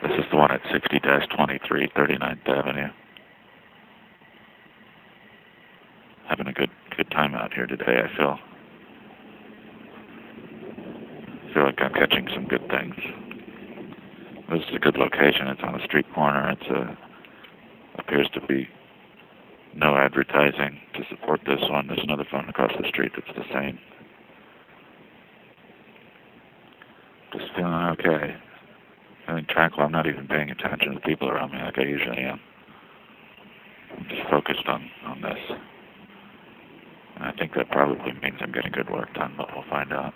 This is the one at 60-23 39th Avenue. Having a good time out here today, I feel like I'm catching some good things. This is a good location. It's on a street corner. It's appears to be no advertising to support this one. There's another phone across the street that's the same. Just feeling okay. Feeling tranquil. I'm not even paying attention to the people around me like I usually am. I'm just focused on this. And I think that probably means I'm getting good work done, but we'll find out.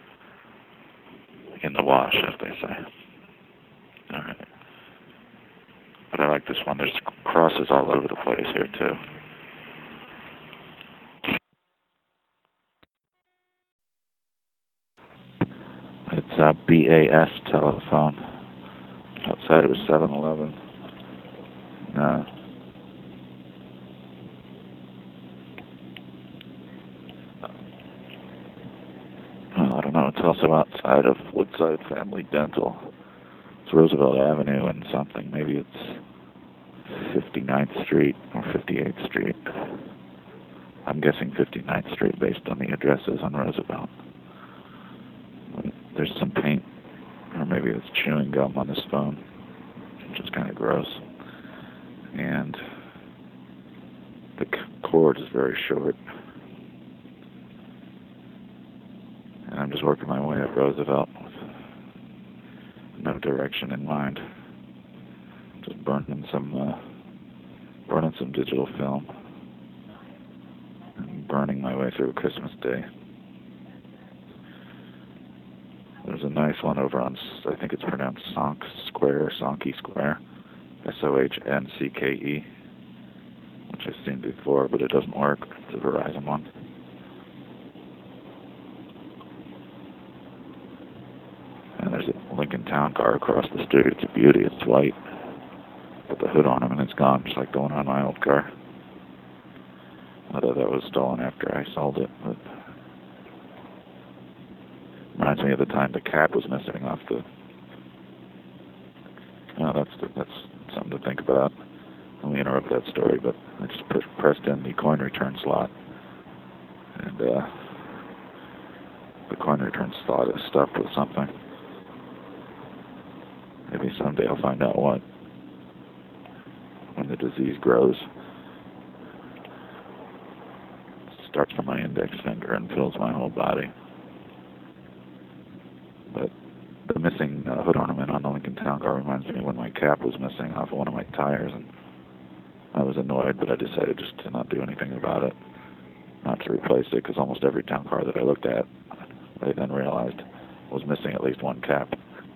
In the wash, as they say. All right. But I like this one. There's crosses all over the place here, too. It's a BAS telephone. Outside it was 7-Eleven. No. Well, I don't know. It's also outside of Woodside Family Dental. It's Roosevelt Avenue and something. Maybe it's 59th Street or 58th Street. I'm guessing 59th Street based on the addresses on Roosevelt. There's some paint, or maybe it's chewing gum on this phone, which is kind of gross. And the cord is very short. And I'm just working my way up Roosevelt with no direction in mind. Just burning some digital film and burning my way through Christmas Day. There's a nice one over on, I think it's pronounced Sonck Square, Sonky Square, SOHNCKE, which I've seen before, but it doesn't work. It's a Verizon one. And there's a Lincoln Town car across the street. It's a beauty. It's white. Put the hood on him and it's gone, just like the one on my old car. Although that was stolen after I sold it. But reminds me of the time the cap was missing off the... That's something to think about. Let me interrupt that story, but I just pressed in the coin return slot. And the coin return slot is stuffed with something. Maybe someday I'll find out what. When the disease grows. It starts from my index finger and fills my whole body. But the missing hood ornament on the Lincoln Town car reminds me when my cap was missing off of one of my tires, and I was annoyed, but I decided just to not do anything about it, not to replace it, because almost every town car that I looked at, I then realized was missing at least one cap.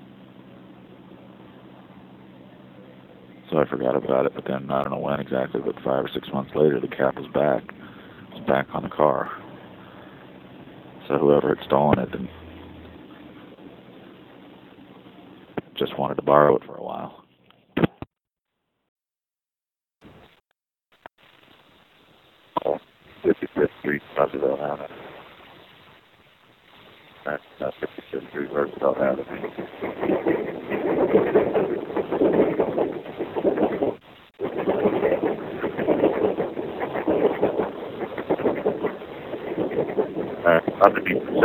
So I forgot about it, but then I don't know when exactly, but 5 or 6 months later, the cap was back. It was back on the car. So whoever had stolen it didn't just wanted to borrow it for a while. 55th Street, Roosevelt Avenue. That's 55th Street, Roosevelt Avenue. Underneath